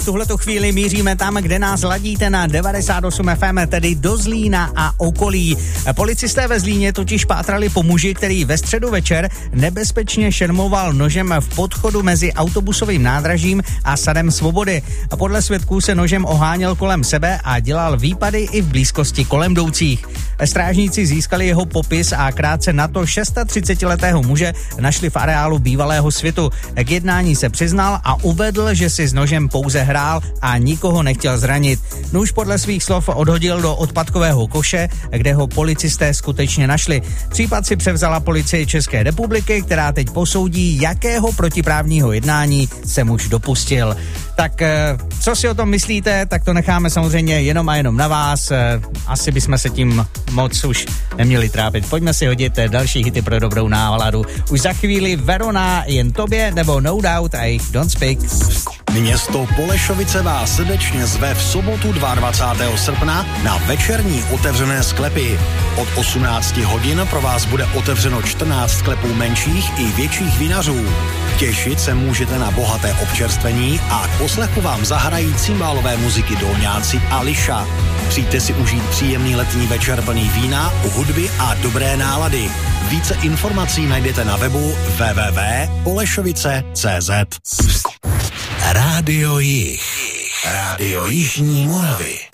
V tuhletu chvíli míříme tam, kde nás ladíte na 98 FM, tedy do Zlína a okolí. Policisté ve Zlíně totiž pátrali po muži, který ve středu večer nebezpečně šermoval nožem v podchodu mezi autobusovým nádražím a Sadem Svobody. A podle svědků se nožem oháněl kolem sebe a dělal výpady i v blízkosti kolem jdoucích. Strážníci získali jeho popis a krátce na to 36letého muže našli v areálu bývalého Svitu. K jednání se přiznal a uvedl, že si s nožem pouze hrál a nikoho nechtěl zranit. Nůž podle svých slov odhodil do odpadkového koše, kde ho policisté skutečně našli. Případ si převzala policie České republiky, která teď posoudí, jakého protiprávního jednání se muž dopustil. Tak co si o tom myslíte, tak to necháme samozřejmě jenom a jenom na vás. Asi bychom se tím moc už neměli trápit. Pojďme si hodit další hity pro dobrou náladu. Už za chvíli Verona, Jen tobě, nebo No Doubt a jejich Don't Speak. Město Polešovice vás srdečně zve v sobotu 22. srpna na večerní otevřené sklepy. Od 18 hodin pro vás bude otevřeno 14 sklepů menších i větších vinařů. Těšit se můžete na bohaté občerstvení a k poslechu vám zahrají cymbálové muziky Dolňáci a Liša. Přijďte si užít příjemný letní večer plný vína, hudby a dobré nálady. Více informací najdete na webu www.polešovice.cz. Rádio Jih. Rádio Jižní Moravy.